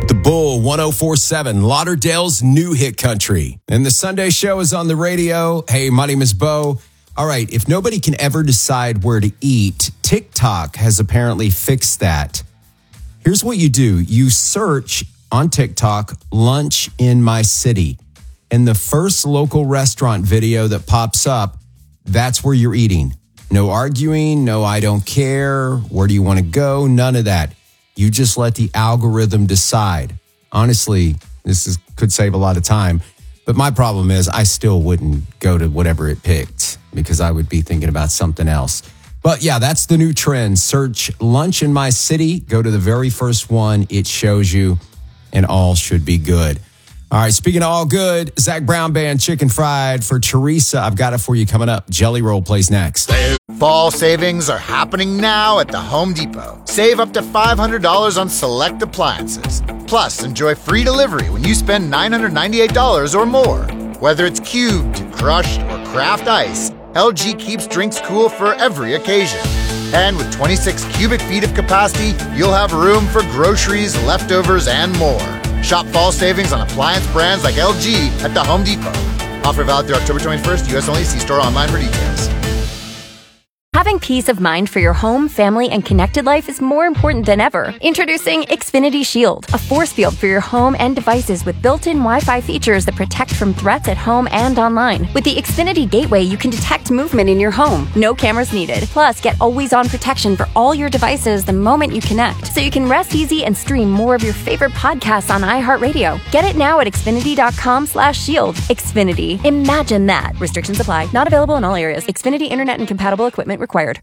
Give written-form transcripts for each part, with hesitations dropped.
The Bull 104.7, Lauderdale's new hit country. And the Sunday show is on the radio. Hey, my name is Bo. All right, if nobody can ever decide where to eat, TikTok has apparently fixed that. Here's what you do. You search on TikTok, lunch in my city. And the first local restaurant video that pops up, that's where you're eating. No arguing, no I don't care, where do you want to go, none of that. You just let the algorithm decide. Honestly, could save a lot of time. But my problem is I still wouldn't go to whatever it picked because I would be thinking about something else. But yeah, that's the new trend. Search lunch in my city. Go to the very first one. It shows you, and all should be good. All right, speaking of all good, Zach Brown Band Chicken Fried for Teresa. I've got it for you coming up. Jelly Roll plays next. Fall savings are happening now at the Home Depot. Save up to $500 on select appliances. Plus, enjoy free delivery when you spend $998 or more. Whether it's cubed, crushed, or craft ice, LG keeps drinks cool for every occasion. And with 26 cubic feet of capacity, you'll have room for groceries, leftovers, and more. Shop fall savings on appliance brands like LG at the Home Depot. Offer valid through October 21st, U.S. only. See store online for details. Having peace of mind for your home, family, and connected life is more important than ever. Introducing Xfinity Shield, a force field for your home and devices with built-in Wi-Fi features that protect from threats at home and online. With the Xfinity Gateway, you can detect movement in your home. No cameras needed. Plus, get always-on protection for all your devices the moment you connect, so you can rest easy and stream more of your favorite podcasts on iHeartRadio. Get it now at Xfinity.com/shield. Xfinity. Imagine that. Restrictions apply. Not available in all areas. Xfinity Internet and compatible equipment required.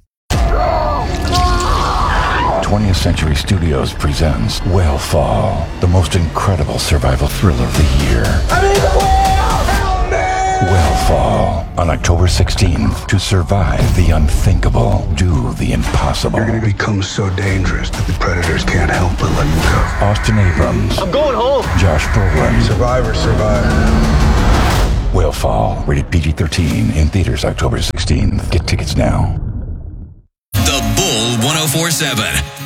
20th Century Studios presents Whale Fall, the most incredible survival thriller of the year. I'm in the whale! Help me! Whale Fall, on October 16th. To survive the unthinkable, do the impossible. You're going to become so dangerous that the predators can't help but let you go. Austin Abrams. I'm going home. Josh Brolin. Survivors survive. Whale Fall, rated PG-13, in theaters October 16th. Get tickets now. The Bull 104.7.